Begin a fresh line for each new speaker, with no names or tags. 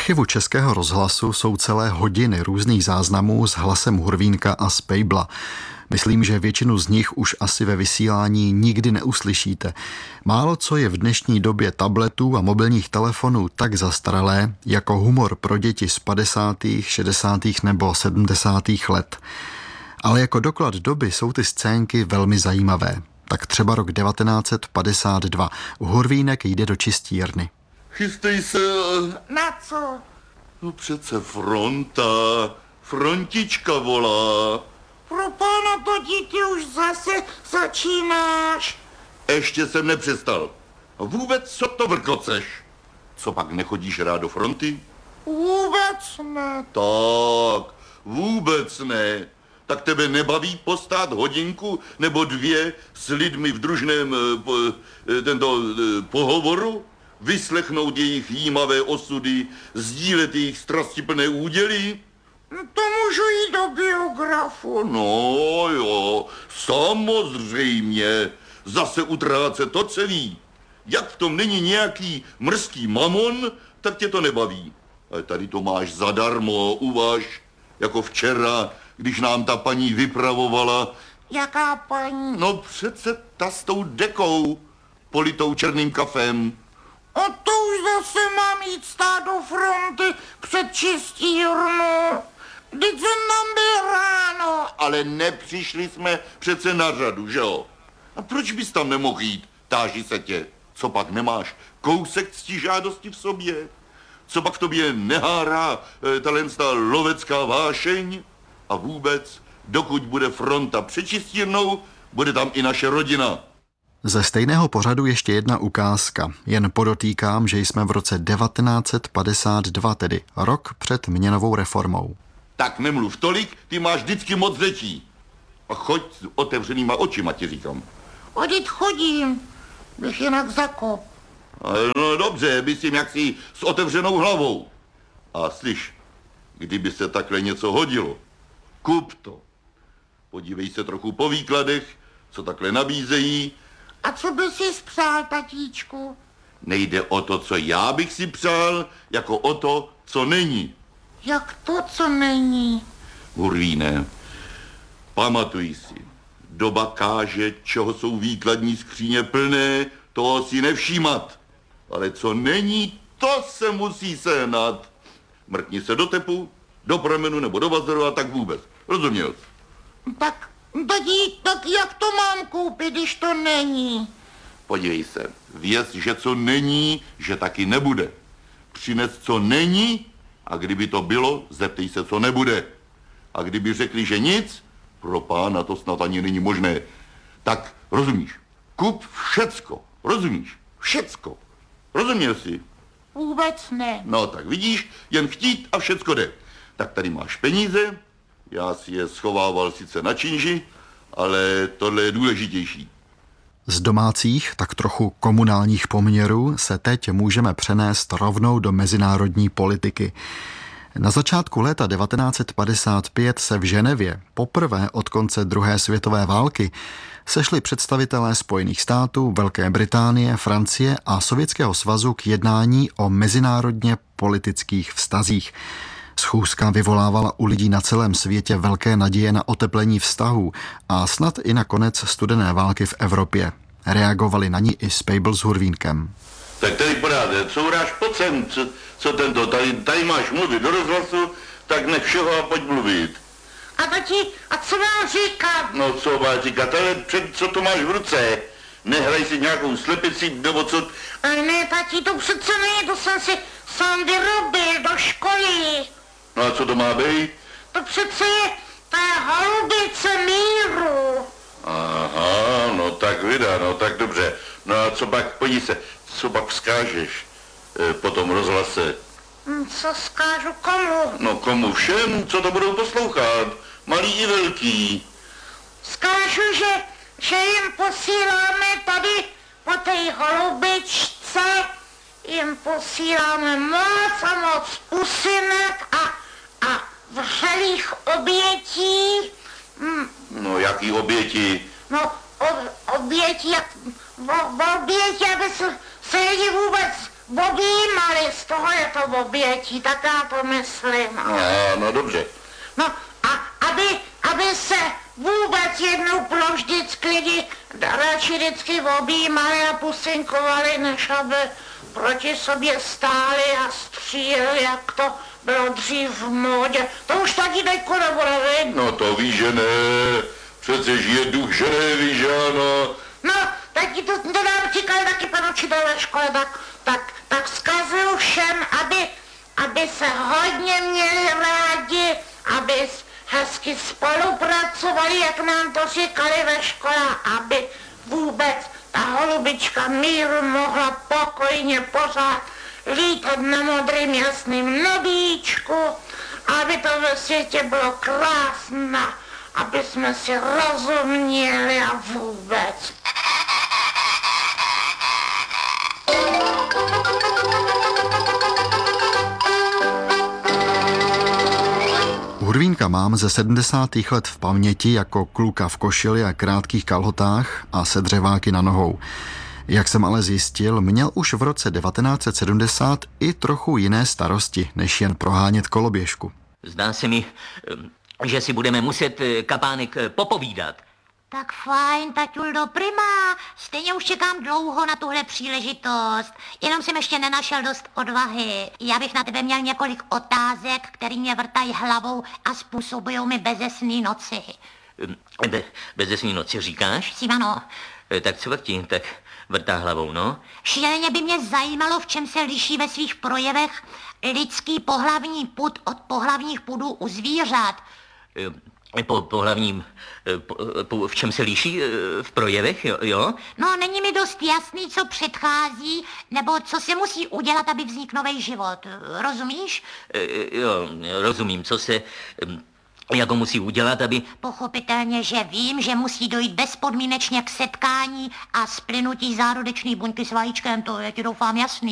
archivu Českého rozhlasu jsou celé hodiny různých záznamů s hlasem Hurvínka a Spejbla. Myslím, že většinu z nich už asi ve vysílání nikdy neuslyšíte. Málo co je v dnešní době tabletů a mobilních telefonů tak zastaralé, jako humor pro děti z 50., 60. nebo 70. let. Ale jako doklad doby jsou ty scénky velmi zajímavé. Tak třeba rok 1952. Hurvínek jde do čistírny.
Chystej se.
Na co?
No přece fronta. Frontička volá.
Pro pána to dítě už zase začínáš.
Ještě jsem nepřestal. Vůbec co to vrkoceš? Co pak nechodíš rád do fronty?
Vůbec ne.
Tak, vůbec ne. Tak tebe nebaví postát hodinku nebo dvě s lidmi v družném pohovoru? Vyslechnout jejich jímavé osudy, sdílet jejich strastiplné úděly?
To můžu jít do biografu.
No jo, samozřejmě. Zase utrácet to, co ví. Jak v tom není nějaký mrzký mamon, tak tě to nebaví. Ale tady to máš zadarmo, uvaž, jako včera, když nám ta paní vypravovala.
Jaká paní?
No přece ta s tou dekou, politou černým kafem.
A to už zase mám jít stát do fronty před čistírnu. Vždyť jsem tam byl ráno.
Ale nepřišli jsme přece na řadu, že jo? A proč bys tam nemohl jít? Táží se tě. Co pak nemáš? Kousek ctižádosti v sobě? Co pak v tobě nehárá ta lovecká vášeň? A vůbec, dokud bude fronta před čistírnou, bude tam i naše rodina.
Ze stejného pořadu ještě jedna ukázka. Jen podotýkám, že jsme v roce 1952, tedy rok před měnovou reformou.
Tak nemluv tolik, ty máš vždycky moc řečí. A choď s otevřenýma očima, ti říkám.
Odjet chodím, bych jinak zakop.
No dobře, myslím jaksi s otevřenou hlavou. A slyš, kdyby se takhle něco hodilo, kup to. Podívej se trochu po výkladech, co takhle nabízejí.
A co by si spřál, tatíčku?
Nejde o to, co já bych si přál, jako o to, co není.
Jak to, co není?
Hurvíne, pamatuj si, doba káže, čeho jsou výkladní skříně plné, toho si nevšímat. Ale co není, to se musí sehnat. Mrkni se do tepu, do pramenu nebo do vazoru a tak vůbec. Rozuměl jsi?
Tak jak to mám koupit, když to není?
Podívej se, věz, že co není, že taky nebude. Přines, co není, a kdyby to bylo, zeptej se, co nebude. A kdyby řekli, že nic, pro pána to snad ani není možné. Tak rozumíš, kup všecko, rozumíš, všecko. Rozuměl jsi?
Vůbec ne.
No tak vidíš, jen chtít a všecko jde. Tak tady máš peníze, já si je schovával sice na činži, ale tohle je důležitější.
Z domácích, tak trochu komunálních poměrů se teď můžeme přenést rovnou do mezinárodní politiky. Na začátku léta 1955 se v Ženevě poprvé od konce druhé světové války sešli představitelé Spojených států, Velké Británie, Francie a Sovětského svazu k jednání o mezinárodně politických vztazích. Schůzka vyvolávala u lidí na celém světě velké naděje na oteplení vztahů a snad i na konec studené války v Evropě. Reagovali na ní i Spejbl s Hurvínkem.
Tak tady podáte, couráš po sem, co tento, tady máš mluvit do rozhlasu, tak nech všeho a pojď mluvit.
A tati, a co mám říkat?
No co má říkat, ale co to máš v ruce? Nehraj si nějakou slepici, nebo co?
Ne, tati, to přece není, to jsem si sám vyrobil do školy.
No a co to má být?
To přece je ta holubice míru.
Aha, no tak vydá, no tak dobře. No a co pak, podívej se, co pak vzkážeš po tom rozhlase?
Co zkážu komu?
No komu všem, co to budou poslouchat, malý i velký.
Zkážu, že jim posíláme tady po té holubičce, jim posíláme moc a moc pusinek a vřelých obětí.
No jaký oběti?
No oběti, aby se lidi objímali, z toho je to obětí, tak já to myslím.
No dobře.
No a aby se vůbec jednou provždycky lidi radši vždycky objímali a pusinkovali, než aby proti sobě stáli a stříleli, jak to bylo dřív v módě. To už taky teďko nebude, viď?
No to víš, že ne. Přece žije duch Ženevy, že ano?
No, tak ti to nám říkali taky pan učitel ve škole, tak vzkazuju všem, aby se hodně měli rádi, aby hezky spolupracovali, jak nám to říkali ve škole, aby vůbec ta holubička míru mohla pokojně pořád lítat na modrým jasným nebíčku, aby to ve světě bylo krásné, aby jsme si rozuměli a vůbec.
Hurvínka mám ze 70. let v paměti jako kluka v košili a krátkých kalhotách a se dřeváky na nohou. Jak jsem ale zjistil, měl už v roce 1970 i trochu jiné starosti, než jen prohánět koloběžku.
Zdá se mi, že si budeme muset, Kapánek, popovídat.
Tak fajn, taťuldo, prima. Stejně už čekám dlouho na tuhle příležitost. Jenom jsem ještě nenašel dost odvahy. Já bych na tebe měl několik otázek, které mě vrtají hlavou a způsobují mi bezesný noci.
Bezesní noci říkáš?
Sivano,
Tak co ti tak vrtá hlavou, no?
šíleně by mě zajímalo, v čem se liší ve svých projevech lidský pohlavní pud od pohlavních pudů u zvířat.
V čem se liší v projevech, jo?
No, není mi dost jasný, co předchází, nebo co se musí udělat, aby vznikl nový život. Rozumíš?
Jo, rozumím, co se jako musí udělat, aby...
Pochopitelně, že vím, že musí dojít bezpodmínečně k setkání a splynutí zárodečné buňky s vajíčkem, to je ti doufám jasný.